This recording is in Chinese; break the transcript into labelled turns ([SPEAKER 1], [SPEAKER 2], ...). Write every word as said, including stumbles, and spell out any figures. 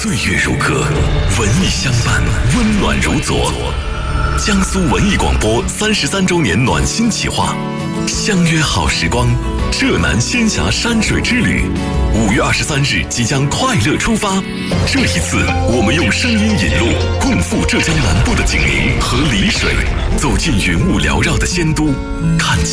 [SPEAKER 1] 岁月如歌，文艺相伴，温暖如昨。江苏文艺广播三十三周年暖心企划，相约好时光，浙南仙侠山水之旅。五月二十三日即将快乐出发，这一次我们用声音引路，共赴浙江南部的景宁和丽水，走进云雾缭绕的仙都，看